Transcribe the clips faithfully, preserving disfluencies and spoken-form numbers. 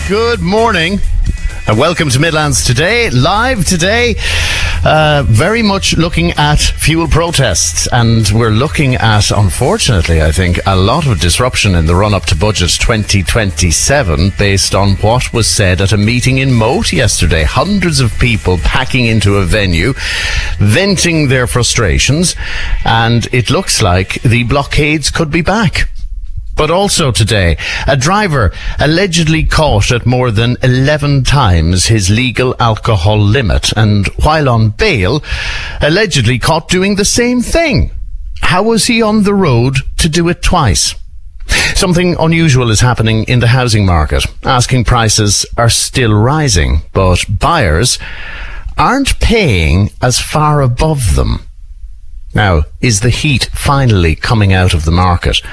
Good morning and welcome to Midlands Today. Live today, uh, very much looking at fuel protests, and we're looking at, unfortunately, I think, a lot of disruption in the run-up to Budget twenty twenty-seven based on what was said at a meeting in Moate yesterday. Hundreds of people packing into a venue, venting their frustrations, and it looks like the blockades could be back. But also today, a driver allegedly caught at more than eleven times his legal alcohol limit, and while on bail, allegedly caught doing the same thing. How was he on the road to do it twice? Something unusual is happening in the housing market. Asking prices are still rising, but buyers aren't paying as far above them. Now, is the heat finally coming out of the market?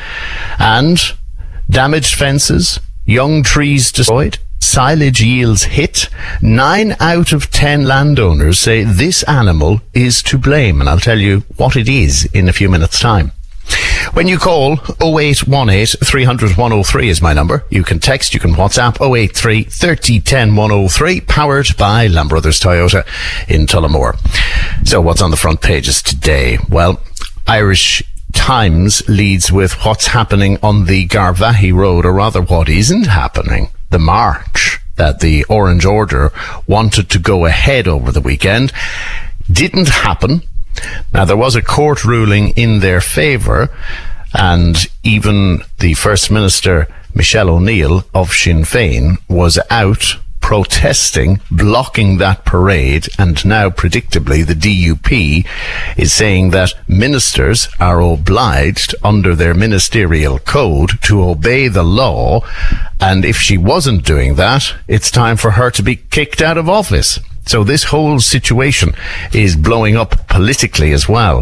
And damaged fences, young trees destroyed, silage yields hit. Nine out of ten landowners say this animal is to blame, and I'll tell you what it is in a few minutes' time. When you call, oh eight one eight, three hundred, one oh three is my number. You can text, you can WhatsApp, oh eight three, thirty, ten, one oh three, powered by Lamb Brothers Toyota in Tullamore. So what's on the front pages today? Well, Irish Times leads with what's happening on the Garvaghey Road, or rather what isn't happening. The march that the Orange Order wanted to go ahead over the weekend didn't happen. Now, there was a court ruling in their favour, and even the First Minister, Michelle O'Neill of Sinn Féin, was out protesting, blocking that parade, and now, predictably, the D U P is saying that ministers are obliged, under their ministerial code, to obey the law, and if she wasn't doing that, it's time for her to be kicked out of office. So this whole situation is blowing up politically as well.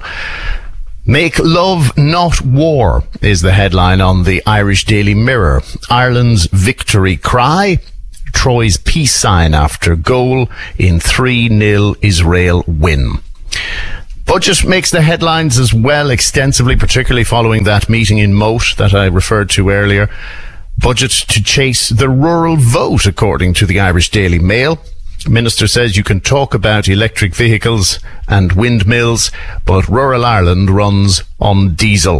Make love, not war, is the headline on the Irish Daily Mirror. Ireland's victory cry, Troy's peace sign after goal in three nil Israel win. Budget makes the headlines as well extensively, particularly following that meeting in Moate that I referred to earlier. Budget to chase the rural vote, according to the Irish Daily Mail. Minister says you can talk about electric vehicles and windmills, but rural Ireland runs on diesel.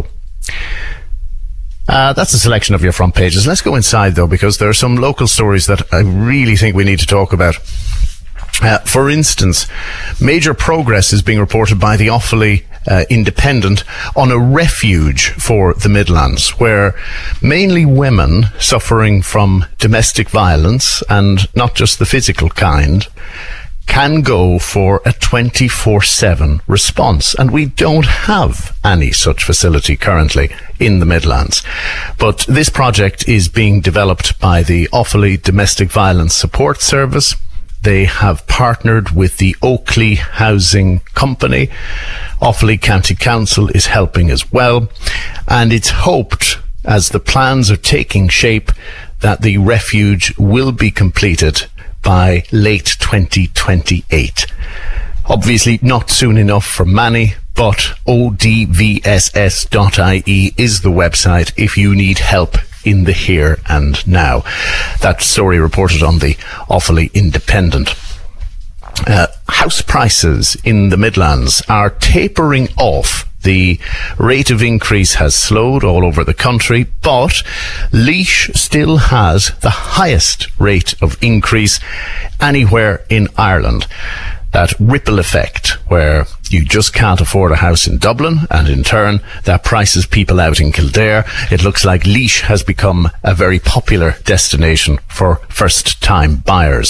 Uh, that's a selection of your front pages. Let's go inside, though, because there are some local stories that I really think we need to talk about. Uh, for instance, major progress is being reported by the Offaly uh, Independent on a refuge for the Midlands, where mainly women suffering from domestic violence, and not just the physical kind, can go for a twenty-four seven response. And we don't have any such facility currently in the Midlands. But this project is being developed by the Offaly Domestic Violence Support Service. They have partnered with the Oakley Housing Company. Offaly County Council is helping as well. And it's hoped, as the plans are taking shape, that the refuge will be completed by late twenty twenty-eight. Obviously not soon enough for many, but O D V S S dot I E is the website if you need help in the here and now. That story reported on the Offaly Independent. Uh, house prices in the Midlands are tapering off. The rate of increase has slowed all over the country, but Laois still has the highest rate of increase anywhere in Ireland. That ripple effect where you just can't afford a house in Dublin, and in turn that prices people out in Kildare. It looks like Laois has become a very popular destination for first-time buyers.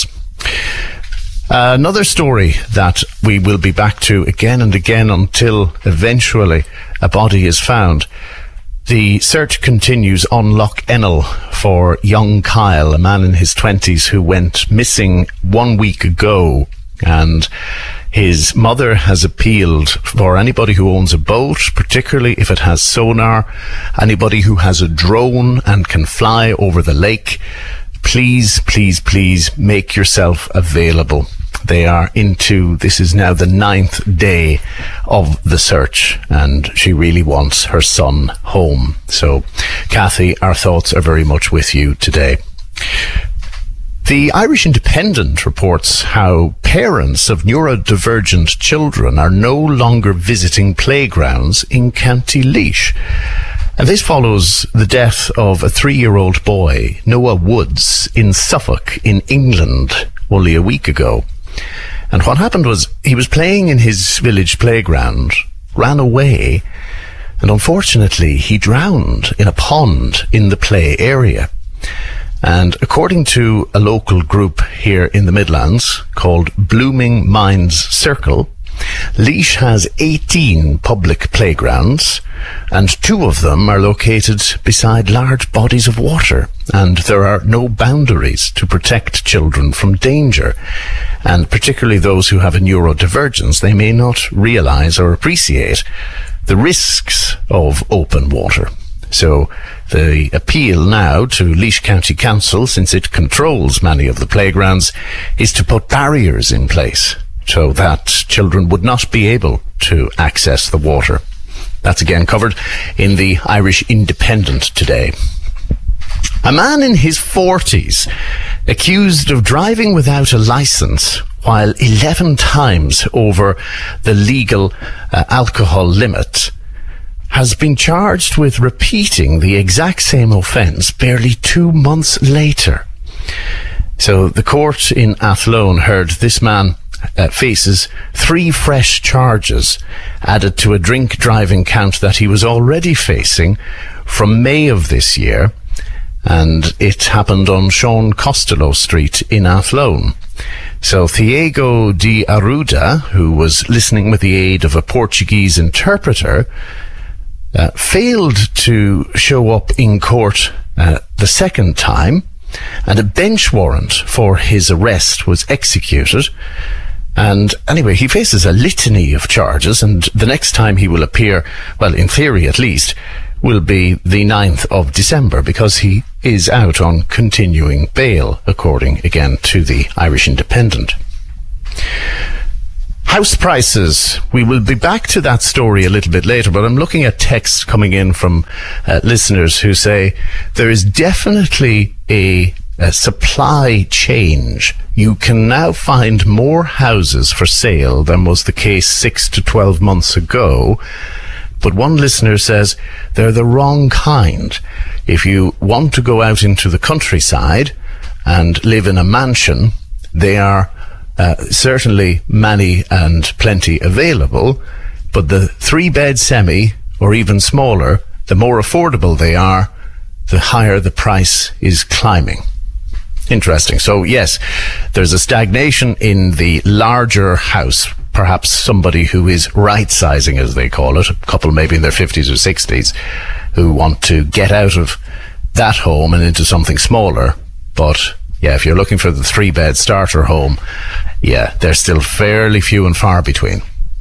Uh, another story that we will be back to again and again until eventually a body is found. The search continues on Lough Ennell for young Kyle, a man in his twenties who went missing one week ago. And his mother has appealed for anybody who owns a boat, particularly if it has sonar, anybody who has a drone and can fly over the lake, please, please, please make yourself available. They are into, this is now the ninth day of the search, and she really wants her son home. So, Kathy, our thoughts are very much with you today. The Irish Independent reports how parents of neurodivergent children are no longer visiting playgrounds in County Laois. And this follows the death of a three-year-old boy, Noah Woods, in Suffolk, in England, only a week ago. And what happened was he was playing in his village playground, ran away, and unfortunately he drowned in a pond in the play area. And according to a local group here in the Midlands called Blooming Minds Circle, Laois has eighteen public playgrounds, and two of them are located beside large bodies of water, and there are no boundaries to protect children from danger. And particularly those who have a neurodivergence, they may not realise or appreciate the risks of open water. So the appeal now to Laois County Council, since it controls many of the playgrounds, is to put barriers in place so that children would not be able to access the water. That's again covered in the Irish Independent today. A man in his forties, accused of driving without a licence while eleven times over the legal uh, alcohol limit, has been charged with repeating the exact same offence barely two months later. So the court in Athlone heard this man Uh, faces three fresh charges added to a drink driving count that he was already facing from May of this year, and it happened on Sean Costello Street in Athlone. So Thiago de Arruda, who was listening with the aid of a Portuguese interpreter, uh, failed to show up in court uh, the second time, and a bench warrant for his arrest was executed. And anyway, he faces a litany of charges, and the next time he will appear, well, in theory at least, will be the ninth of December, because he is out on continuing bail, according again to the Irish Independent. House prices. We will be back to that story a little bit later, but I'm looking at texts coming in from uh, listeners who say there is definitely a A supply change. You can now find more houses for sale than was the case six to twelve months ago. But one listener says they're the wrong kind. If you want to go out into the countryside and live in a mansion, they are uh, certainly many and plenty available. But the three-bed semi, or even smaller, the more affordable they are, the higher the price is climbing. Interesting. So yes, there's a stagnation in the larger house. Perhaps somebody who is right-sizing, as they call it, a couple maybe in their fifties or sixties, who want to get out of that home and into something smaller. But yeah, if you're looking for the three-bed starter home, yeah, they're still fairly few and far between.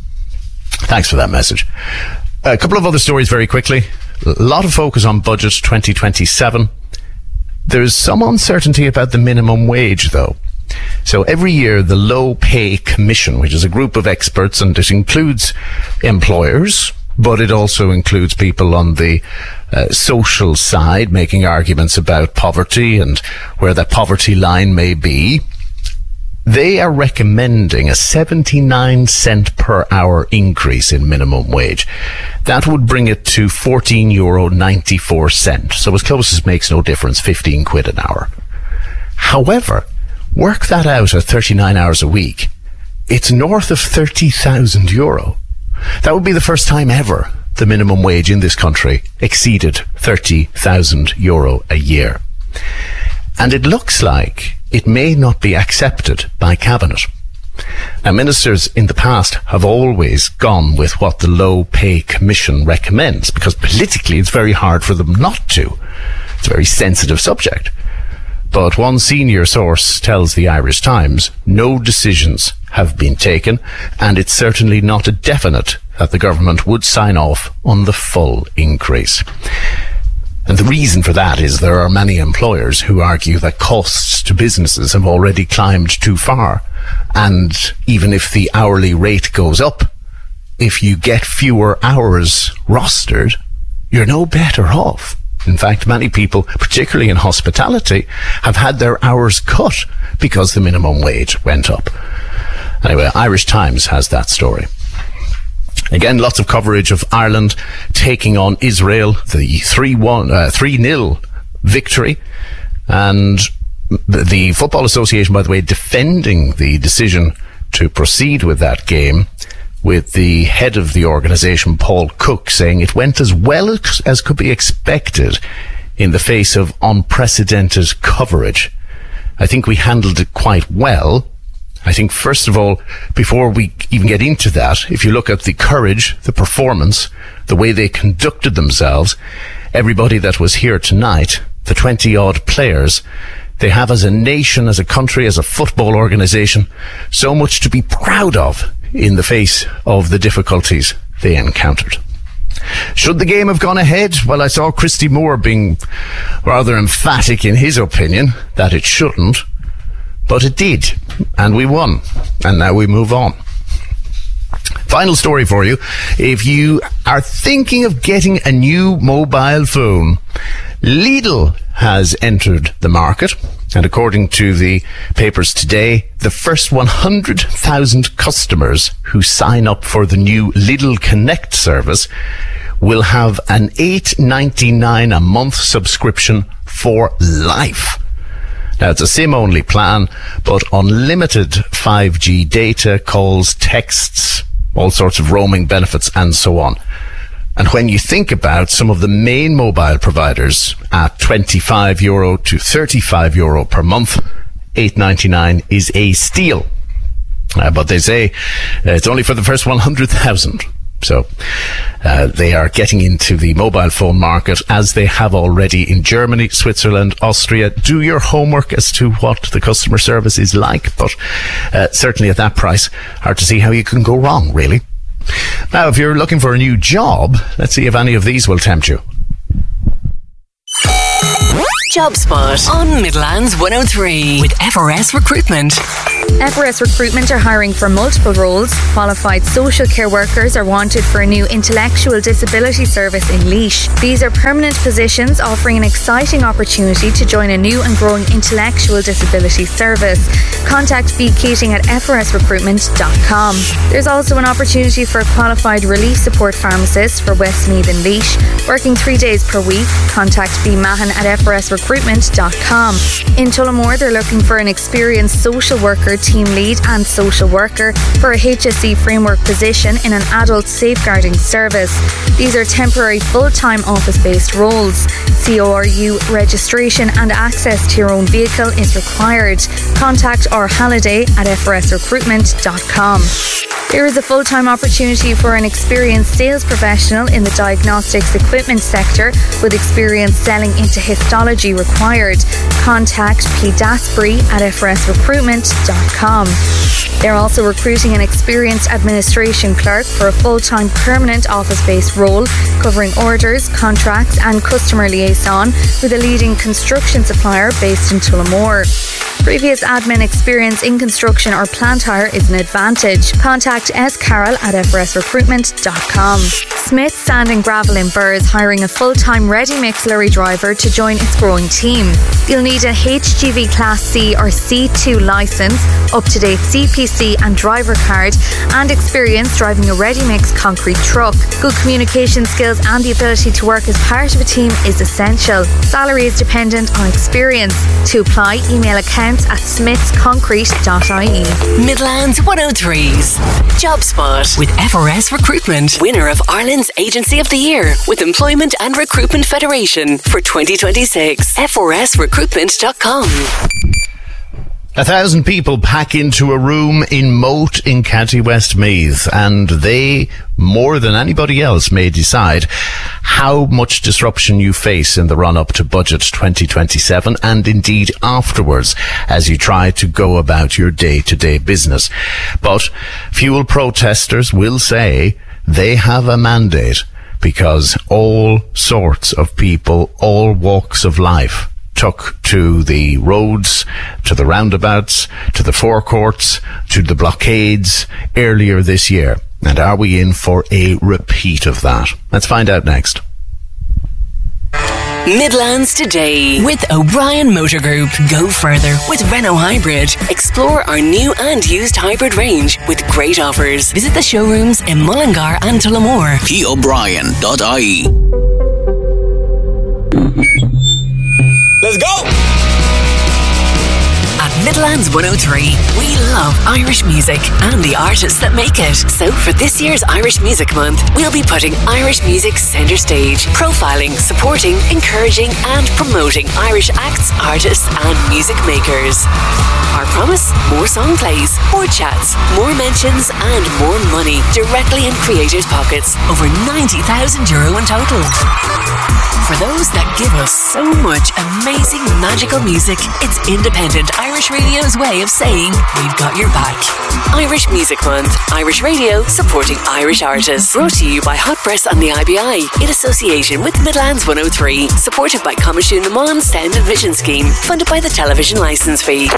Thanks for that message. A couple of other stories very quickly. A lot of focus on budget twenty twenty-seven. There's some uncertainty about the minimum wage, though. So every year, the Low Pay Commission, which is a group of experts, and it includes employers, but it also includes people on the uh, social side, making arguments about poverty and where that poverty line may be. They are recommending a seventy-nine cent per hour increase in minimum wage. That would bring it to fourteen euro ninety-four cent. So as close as makes no difference, fifteen quid an hour. However, work that out at thirty-nine hours a week. It's north of thirty thousand euro. That would be the first time ever the minimum wage in this country exceeded thirty thousand euro a year. And it looks like it may not be accepted by Cabinet. Now, ministers in the past have always gone with what the Low Pay Commission recommends, because politically it's very hard for them not to. It's a very sensitive subject. But one senior source tells the Irish Times no decisions have been taken, and it's certainly not a definite that the government would sign off on the full increase. And the reason for that is there are many employers who argue that costs to businesses have already climbed too far. And even if the hourly rate goes up, if you get fewer hours rostered, you're no better off. In fact, many people, particularly in hospitality, have had their hours cut because the minimum wage went up. Anyway, Irish Times has that story. Again, lots of coverage of Ireland taking on Israel, the three one, uh, three nil victory. And the Football Association, by the way, defending the decision to proceed with that game, with the head of the organisation, Paul Cook, saying it went as well as, as could be expected in the face of unprecedented coverage. I think we handled it quite well. I think, first of all, before we even get into that, if you look at the courage, the performance, the way they conducted themselves, everybody that was here tonight, the twenty-odd players, they have as a nation, as a country, as a football organisation, so much to be proud of in the face of the difficulties they encountered. Should the game have gone ahead? Well, I saw Christy Moore being rather emphatic in his opinion that it shouldn't. But it did, and we won, and now we move on. Final story for you. If you are thinking of getting a new mobile phone, Lidl has entered the market, and according to the papers today, the first one hundred thousand customers who sign up for the new Lidl Connect service will have an eight ninety-nine a month subscription for life. Now, it's a SIM-only plan, but unlimited five G data, calls, texts, all sorts of roaming benefits, and so on. And when you think about some of the main mobile providers at twenty-five euro to thirty-five euro per month, eight ninety-nine is a steal. Uh, but they say uh, it's only for the first one hundred thousand. So uh, they are getting into the mobile phone market, as they have already in Germany, Switzerland, Austria. Do your homework as to what the customer service is like, but uh, certainly at that price, hard to see how you can go wrong, really. Now, if you're looking for a new job, let's see if any of these will tempt you. Job Spot on Midlands one oh three with F R S Recruitment. F R S Recruitment are hiring for multiple roles. Qualified social care workers are wanted for a new intellectual disability service in Laois. These are permanent positions offering an exciting opportunity to join a new and growing intellectual disability service. Contact B Keating at f r s recruitment dot com. There's also an opportunity for a qualified relief support pharmacist for Westmeath in Laois, working three days per week. Contact B Mahan at f r s recruitment dot com. In Tullamore, they're looking for an experienced social worker, team lead and social worker for a H S E framework position in an adult safeguarding service. These are temporary full-time office-based roles. C O R U registration and access to your own vehicle is required. Contact R Halliday at f r s recruitment dot com. There is a full-time opportunity for an experienced sales professional in the diagnostics equipment sector with experience selling into histology required. Contact P Dasbury at f r s recruitment dot com. They're also recruiting an experienced administration clerk for a full-time permanent office-based role covering orders, contracts and customer liaison with a leading construction supplier based in Tullamore. Previous admin experience in construction or plant hire is an advantage. Contact S. Carroll at f r s recruitment dot com. Smith Sand and Gravel in Burr is hiring a full-time ready-mix lorry driver to join its growing team. You'll need a H G V Class C or C two licence, up-to-date C P C and driver card, and experience driving a ready-mix concrete truck. Good communication skills and the ability to work as part of a team is essential. Salary is dependent on experience. To apply, email accounts at smiths concrete dot i e. Midlands one oh three's Job Spot with F R S Recruitment, winner of Ireland's Agency of the Year with Employment and Recruitment Federation for twenty twenty-six. f r s recruitment dot com. A thousand people pack into a room in Moat in County Westmeath, and they, more than anybody else, may decide how much disruption you face in the run-up to Budget twenty twenty-seven, and indeed afterwards, as you try to go about your day-to-day business. But fuel protesters will say they have a mandate, because all sorts of people, all walks of life, took to the roads, to the roundabouts, to the forecourts, to the blockades earlier this year. And are we in for a repeat of that? Let's find out next. Midlands Today with O'Brien Motor Group. Go further with Renault Hybrid. Explore our new and used hybrid range with great offers. Visit the showrooms in Mullingar and Tullamore. p o'brien dot I E. Let's go! At Midlands one oh three, we love Irish music and the artists that make it. So for this year's Irish Music Month, we'll be putting Irish music centre stage, profiling, supporting, encouraging and promoting Irish acts, artists and music makers. Our promise? More song plays, more chats, more mentions and more money directly in creators' pockets. Over ninety thousand euro in total. For those that give us so much amazing, magical music, it's independent Irish radio's way of saying we've got your back. Irish Music Month. Irish Radio supporting Irish artists. Brought to you by Hot Press and the I B I in association with Midlands one oh three. Supported by Coimisiún na Meán Sound and Vision Scheme. Funded by the television licence fee.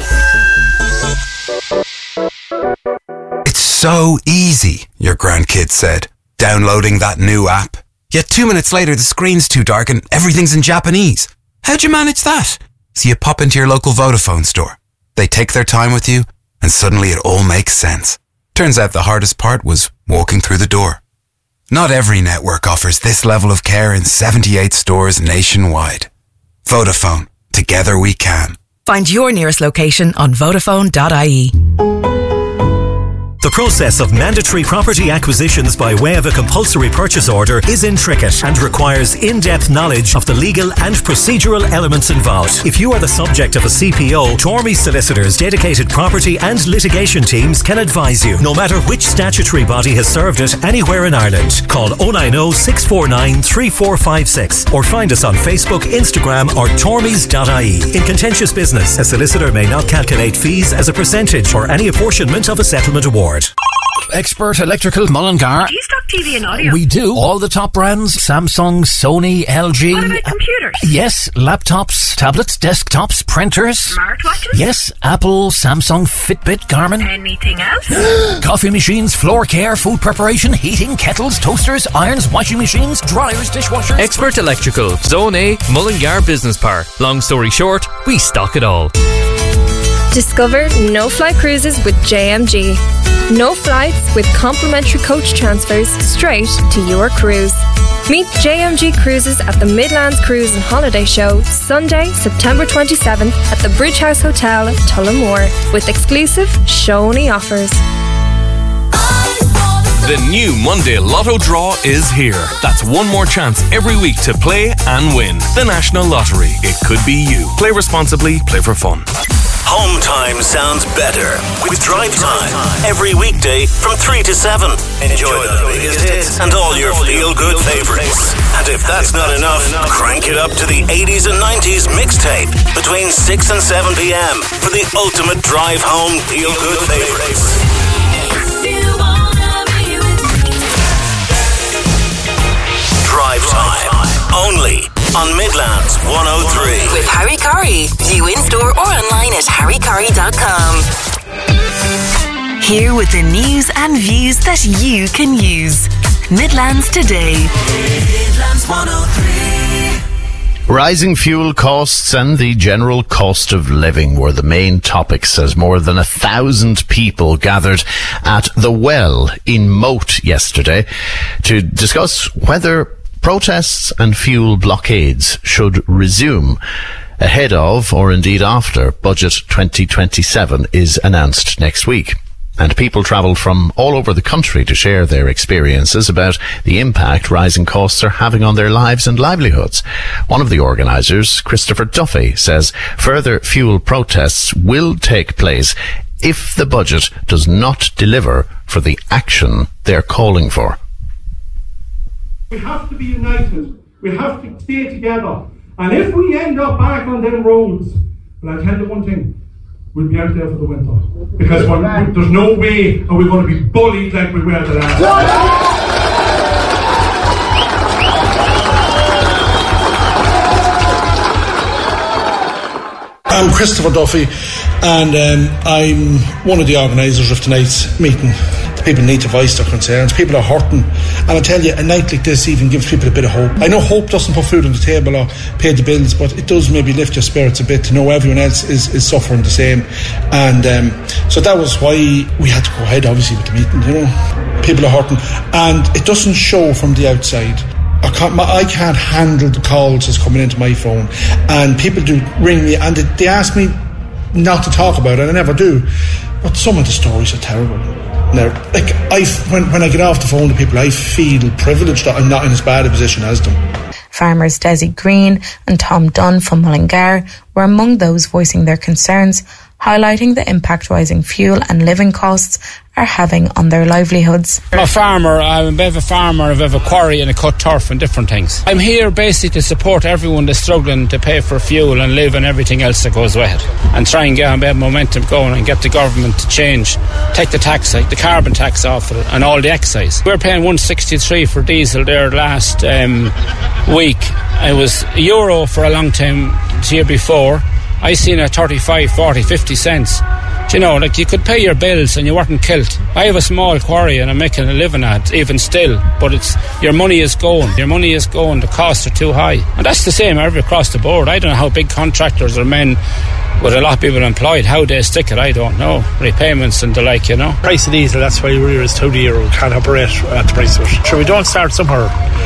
It's so easy, your grandkid said, downloading that new app. Yet two minutes later, the screen's too dark and everything's in Japanese. How'd you manage that? So you pop into your local Vodafone store. They take their time with you, and suddenly it all makes sense. Turns out the hardest part was walking through the door. Not every network offers this level of care in seventy-eight stores nationwide. Vodafone. Together we can. Find your nearest location on vodafone dot I E. The process of mandatory property acquisitions by way of a compulsory purchase order is intricate and requires in-depth knowledge of the legal and procedural elements involved. If you are the subject of a C P O, Tormey Solicitors' dedicated property and litigation teams can advise you, no matter which statutory body has served it anywhere in Ireland. Call oh nine oh, six four nine, three four five six or find us on Facebook, Instagram or tormeys dot I E. In contentious business, a solicitor may not calculate fees as a percentage or any apportionment of a settlement award. Expert Electrical Mullingar. Do you stock T V and audio? We do. All the top brands. Samsung, Sony, L G. What about computers? Yes. Laptops, tablets, desktops, printers. Smartwatches? Yes. Apple, Samsung, Fitbit, Garmin. Anything else? Coffee machines, floor care, food preparation, heating, kettles, toasters, irons, washing machines, dryers, dishwashers. Expert Electrical. Zone A, Mullingar Business Park. Long story short, we stock it all. Discover no-fly cruises with J M G. No flights with complimentary coach transfers straight to your cruise. Meet J M G Cruises at the Midlands Cruise and Holiday Show Sunday, September twenty-seventh at the Bridge House Hotel, Tullamore, with exclusive show-only offers. The new Monday Lotto draw is here. That's one more chance every week to play and win. The National Lottery. It could be you. Play responsibly, play for fun. Home time sounds better with Drive Time. Every weekday from three to seven. Enjoy the biggest hits and all your feel-good favourites. And if that's not enough, crank it up to the eighties and nineties mixtape between six and seven p.m. for the ultimate drive home feel-good favourites. Drive Time, only on Midlands one oh three. With Harry Curry. View in store or online at harry curry dot com. Here with the news and views that you can use. Midlands Today. Midlands one oh three. Rising fuel costs and the general cost of living were the main topics as more than a thousand people gathered at the Well in Moate yesterday to discuss whether protests and fuel blockades should resume ahead of, or indeed after, Budget twenty twenty-seven is announced next week. And people travelled from all over the country to share their experiences about the impact rising costs are having on their lives and livelihoods. One of the organisers, Christopher Duffy, says further fuel protests will take place if the budget does not deliver for the action they're calling for. We have to be united. We have to stay together. And if we end up back on them roads, well, I'll tell you one thing, we'll be out there for the winter. Because we're, we, there's no way are we going to be bullied like we were the last time. I'm Christopher Duffy, and um, I'm one of the organisers of tonight's meeting. People need to voice their concerns. People are hurting. And I tell you, a night like this even gives people a bit of hope. I know hope doesn't put food on the table or pay the bills, but it does maybe lift your spirits a bit to know everyone else is, is suffering the same. And um, so that was why we had to go ahead, obviously, with the meeting, you know. People are hurting. And it doesn't show from the outside. I can't, my, I can't handle the calls that's coming into my phone. And people do ring me and they, they ask me not to talk about it, and I never do. But some of the stories are terrible. Now, like I, when, when I get off the phone to people, I feel privileged that I'm not in as bad a position as them. Farmers Desi Green and Tom Dunn from Mullingar were among those voicing their concerns, highlighting the impact rising fuel and living costs are having on their livelihoods. I'm a farmer, I'm a bit of a farmer, I have a quarry and a cut turf and different things. I'm here basically to support everyone that's struggling to pay for fuel and live and everything else that goes with it, and try and get a bit of momentum going and get the government to change, take the tax, like the carbon tax off it and all the excise. We're paying one sixty-three for diesel there last um, week. It was a euro for a long time the year before. I seen a thirty-five, forty, fifty cents. Do you know, like you could pay your bills and you weren't killed. I have a small quarry and I'm making a living at it, even still, but it's your money is going. Your money is going, the costs are too high. And that's the same every across the board. I don't know how big contractors or men with a lot of people employed, how they stick it, I don't know. Repayments and the like, you know. Price of diesel, that's why we're is two euro. We can't operate at the price of it. Sure, we don't start somewhere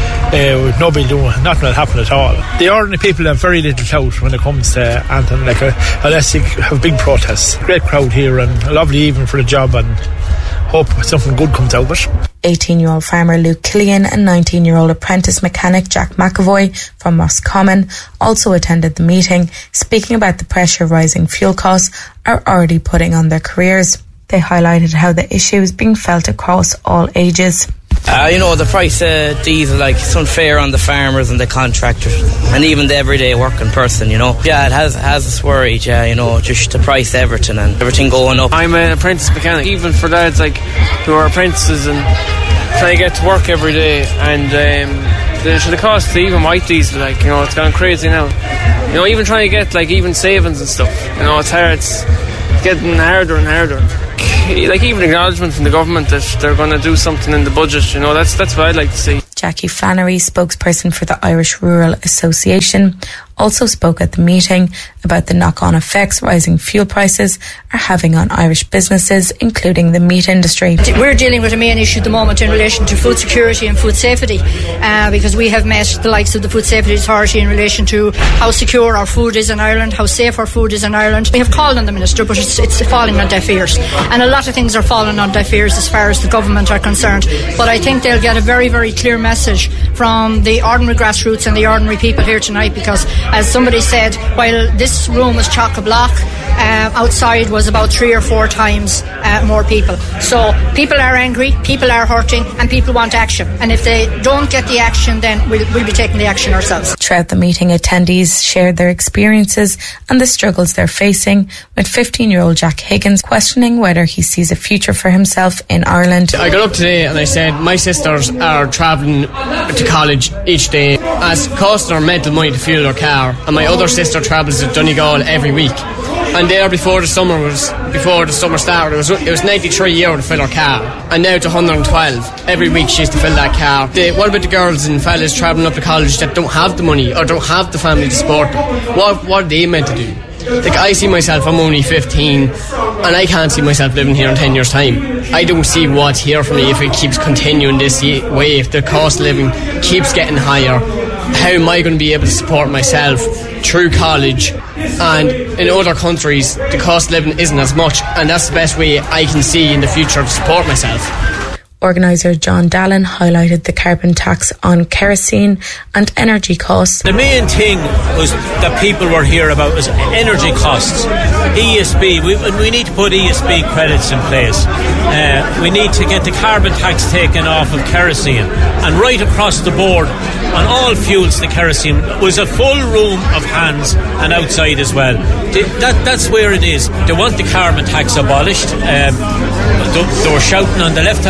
uh, with nobody doing, nothing will happen at all. The ordinary people have very little clout when it comes to anything, like a, unless you have big protests. Great crowd here and a lovely evening for the job, and hope something good comes out of it. eighteen-year-old farmer Luke Killian and nineteen-year-old apprentice mechanic Jack McAvoy from Roscommon also attended the meeting, speaking about the pressure rising fuel costs are already putting on their careers. They highlighted how the issue is being felt across all ages. Uh, you know, the price of diesel, like, it's unfair on the farmers and the contractors and even the everyday working person, you know. Yeah, it has has us worried, yeah, you know, just the price of everything and everything going up. I'm an apprentice mechanic, even for lads like who are apprentices and try to get to work every day, and um, the, the cost of even white diesel, like, you know, it's gone crazy now. You know, even trying to get, like, even savings and stuff, you know, it's hard, it's getting harder and harder. Like, even acknowledgement from the government that they're going to do something in the budget, you know, that's that's what I'd like to see. Jackie Flannery, spokesperson for the Irish Rural Association, also spoke at the meeting about the knock-on effects rising fuel prices are having on Irish businesses, including the meat industry. We're dealing with a main issue at the moment in relation to food security and food safety, uh, because we have met the likes of the Food Safety Authority in relation to how secure our food is in Ireland, how safe our food is in Ireland. We have called on the Minister, but it's, it's falling on deaf ears. And a lot of things are falling on deaf ears as far as the government are concerned. But I think they'll get a very, very clear message from the ordinary grassroots and the ordinary people here tonight, because as somebody said, while this room was chock-a-block, uh, outside was about three or four times uh, more people. So people are angry, people are hurting, and people want action. And if they don't get the action, then we'll, we'll be taking the action ourselves. Throughout the meeting, attendees shared their experiences and the struggles they're facing, with fifteen-year-old Jack Higgins questioning whether he sees a future for himself in Ireland. I got up today and I said my sisters are travelling to college each day, as costing our mental money to fuel their car, and my other sister travels to Donegal every week. And there before the summer was before the summer started, it was it was ninety-three euro to fill her car, and now it's one hundred twelve every week she has to fill that car. The, what about the girls and fellas travelling up to college that don't have the money or don't have the family to support them? What what are they meant to do? Like, I see myself, I'm only fifteen, and I can't see myself living here in ten years' time. I don't see what's here for me if it keeps continuing this way, if the cost of living keeps getting higher. How am I going to be able to support myself through college? And in other countries, the cost of living isn't as much, and that's the best way I can see in the future to support myself. Organiser John Dallin highlighted the carbon tax on kerosene and energy costs. The main thing was that people were here about was energy costs. E S B, we, we need to put E S B credits in place. Uh, we need to get the carbon tax taken off of kerosene. And right across the board, on all fuels, the kerosene was a full room of hands, and outside as well. The, that, that's where it is. They want the carbon tax abolished. Um, they, they were shouting on the left-hand side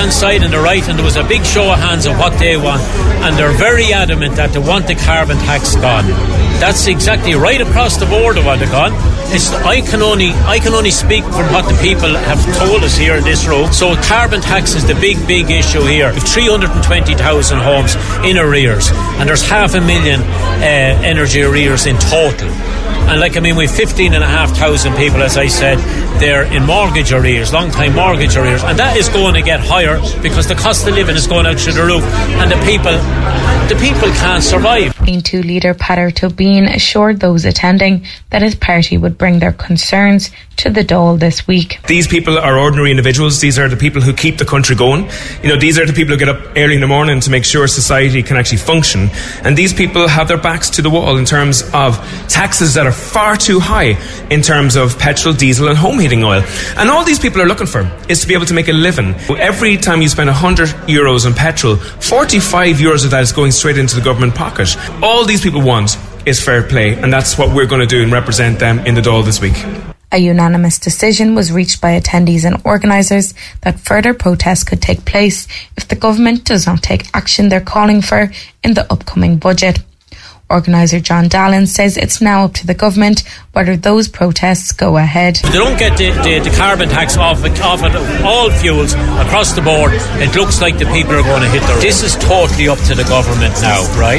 side and the right, and there was a big show of hands of what they want, and they're very adamant that they want the carbon tax gone. That's exactly right across the board of what they're gone. It's, I can only I can only speak from what the people have told us here in this room. So carbon tax is the big, big issue here. We've three hundred twenty thousand homes in arrears, and there's half a million uh, energy arrears in total. And like, I mean, we've fifteen and a half thousand people, as I said, they're in mortgage arrears, long time mortgage arrears, and that is going to get higher because the cost of living is going out through the roof, and the people, the people can't survive. Green two leader Peadar Tóibín assured those attending that his party would bring their concerns to the Dáil this week. These people are ordinary individuals. These are the people who keep the country going. You know, these are the people who get up early in the morning to make sure society can actually function. And these people have their backs to the wall in terms of taxes that are far too high in terms of petrol, diesel and home heating oil. And all these people are looking for is to be able to make a living. Every time you spend one hundred euros on petrol, forty-five euros of that is going straight into the government pocket. All these people want is fair play, and that's what we're going to do and represent them in the Dáil this week. A unanimous decision was reached by attendees and organisers that further protests could take place if the government does not take action they're calling for in the upcoming budget. Organiser John Dallin says it's now up to the government whether those protests go ahead. If they don't get the, the, the carbon tax off, off of all fuels across the board, it looks like the people are going to hit their... This is totally up to the government now, right?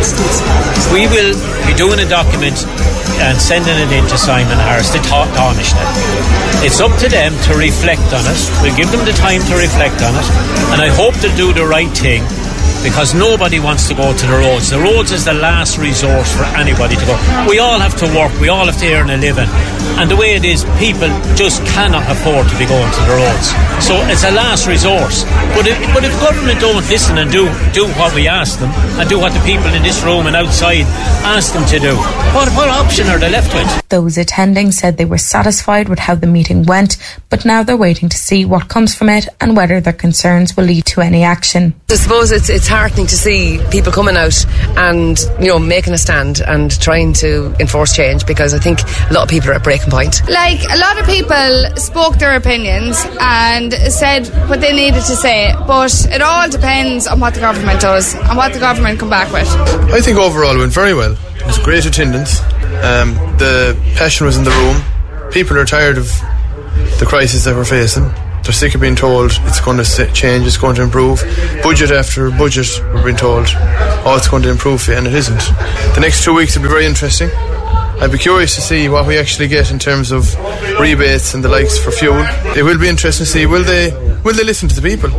We will be doing a document and sending it in to Simon Harris, the Taoiseach. It's up to them to reflect on it. We'll give them the time to reflect on it, and I hope they'll do the right thing, because nobody wants to go to the roads. The roads is the last resource for anybody to go. We all have to work, we all have to earn a living, and the way it is, people just cannot afford to be going to the roads. So it's a last resource. But if, but if government don't listen and do, do what we ask them, and do what the people in this room and outside ask them to do, what, what option are they left with? Those attending said they were satisfied with how the meeting went, but now they're waiting to see what comes from it and whether their concerns will lead to any action. I suppose it's it's heartening to see people coming out and, you know, making a stand and trying to enforce change, because I think a lot of people are at breaking point. Like, a lot of people spoke their opinions and said what they needed to say, but it all depends on what the government does and what the government come back with. I think overall it went very well. It was great attendance. Um, the passion was in the room. People are tired of the crisis that we're facing. They're sick of being told it's going to change, it's going to improve. Budget after budget, we're being told, oh, it's going to improve, and it isn't. The next two weeks will be very interesting. I'd be curious to see what we actually get in terms of rebates and the likes for fuel. It will be interesting to see, will they, will they listen to the people?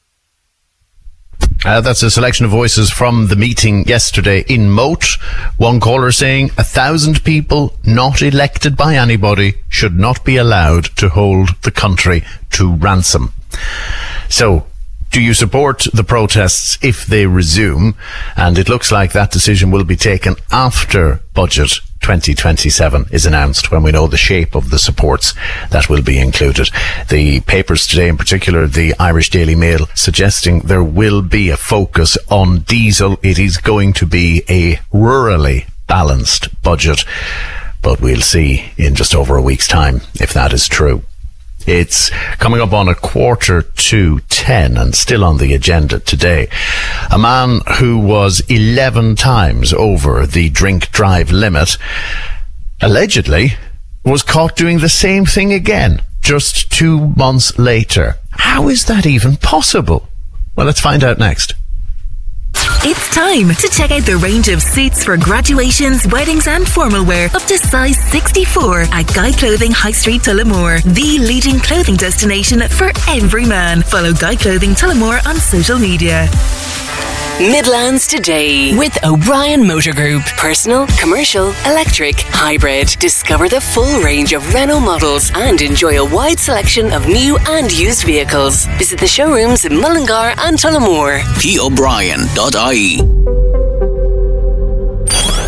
Uh, that's a selection of voices from the meeting yesterday in Moat. One caller saying a thousand people not elected by anybody should not be allowed to hold the country to ransom. So, do you support the protests if they resume? And it looks like that decision will be taken after budget twenty twenty-seven is announced, when we know the shape of the supports that will be included. The papers today, in particular the Irish Daily Mail, suggesting there will be a focus on diesel. It is going to be a rurally balanced budget, but we'll see in just over a week's time if that is true. It's coming up on a quarter to ten and still on the agenda today. A man who was eleven times over the drink drive limit allegedly was caught doing the same thing again just two months later. How is that even possible? Well, let's find out next. It's time to check out the range of suits for graduations, weddings and formal wear up to size sixty-four at Guy Clothing High Street, Tullamore, the leading clothing destination for every man. Follow Guy Clothing Tullamore on social media. Midlands Today with O'Brien Motor Group. Personal, commercial, electric, hybrid. Discover the full range of Renault models and enjoy a wide selection of new and used vehicles. Visit the showrooms in Mullingar and Tullamore. P O'Brien dot I E.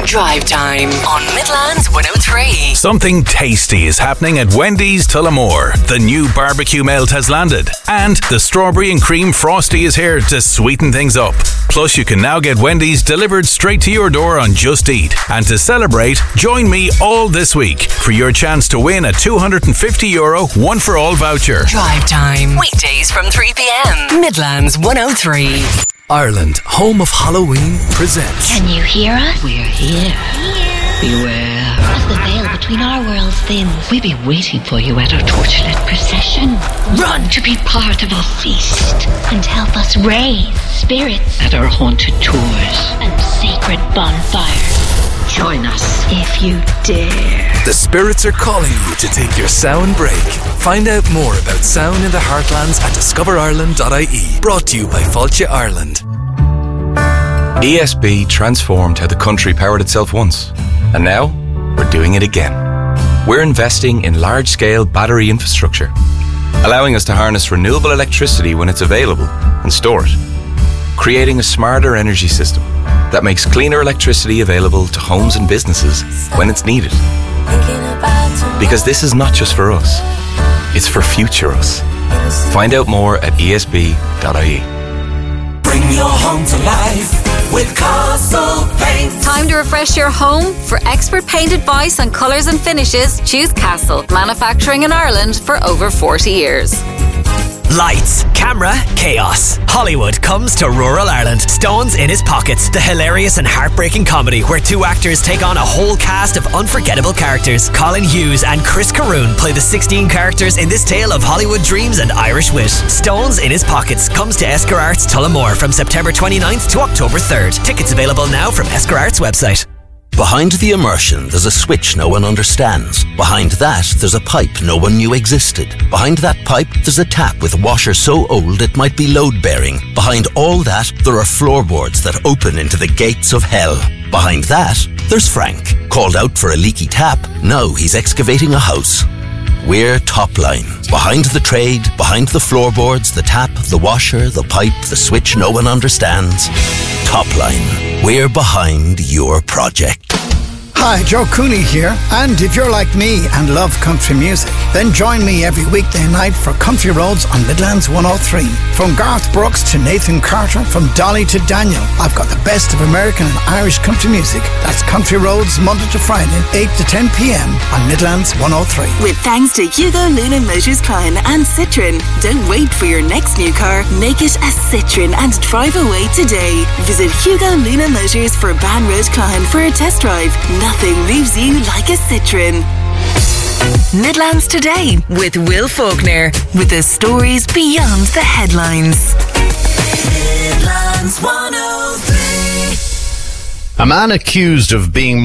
Drive Time on Midlands one oh three. Something tasty is happening at Wendy's Tullamore. The new barbecue melt has landed, and the strawberry and cream frosty is here to sweeten things up. Plus, you can now get Wendy's delivered straight to your door on Just Eat. And to celebrate, join me all this week for your chance to win a two hundred fifty euro one-for-all voucher. Drive Time. Weekdays from three p.m. Midlands one oh three. Ireland, home of Halloween, presents. Can you hear us? We're here. Beware. As the veil between our worlds thins, we'll be waiting for you at our torchlit procession. Run to be part of our feast and help us raise spirits at our haunted tours and sacred bonfires. Join us if you dare. The spirits are calling you to take your sound break. Find out more about Sound in the Heartlands at discover ireland dot I E. Brought to you by Fáilte Ireland. E S B transformed how the country powered itself once, and now we're doing it again. We're investing in large-scale battery infrastructure, allowing us to harness renewable electricity when it's available and store it, creating a smarter energy system that makes cleaner electricity available to homes and businesses when it's needed. Because this is not just for us, it's for future us. Find out more at E S B dot I E. Bring your home to life with Castle Paint. Time to refresh your home? For expert paint advice on colours and finishes, choose Castle, manufacturing in Ireland for over forty years. Lights, camera, chaos. Hollywood comes to rural Ireland. Stones in His Pockets, the hilarious and heartbreaking comedy where two actors take on a whole cast of unforgettable characters. Colin Hughes and Chris Caroon play the sixteen characters in this tale of Hollywood dreams and Irish wit. Stones in His Pockets comes to Esker Arts Tullamore from September twenty-ninth to October third. Tickets available now from Esker Arts website. Behind the immersion, there's a switch no one understands. Behind that, there's a pipe no one knew existed. Behind that pipe, there's a tap with a washer so old it might be load-bearing. Behind all that, there are floorboards that open into the gates of hell. Behind that, there's Frank. Called out for a leaky tap, now he's excavating a house. We're Topline. Behind the trade, behind the floorboards, the tap, the washer, the pipe, the switch no one understands. Topline. We're behind your project. Hi, Joe Cooney here, and if you're like me and love country music, then join me every weekday night for Country Roads on Midlands one oh three. From Garth Brooks to Nathan Carter, from Dolly to Daniel, I've got the best of American and Irish country music. That's Country Roads, Monday to Friday, eight to ten p.m. on Midlands one oh three. With thanks to Hugo Luna Motors Klein and Citroen. Don't wait for your next new car. Make it a Citroen and drive away today. Visit Hugo Luna Motors for Ban Road Klein for a test drive. Nothing moves you like a Citroen. Midlands Today with Will Faulkner, with the stories beyond the headlines. Midlands one oh three. A man accused of being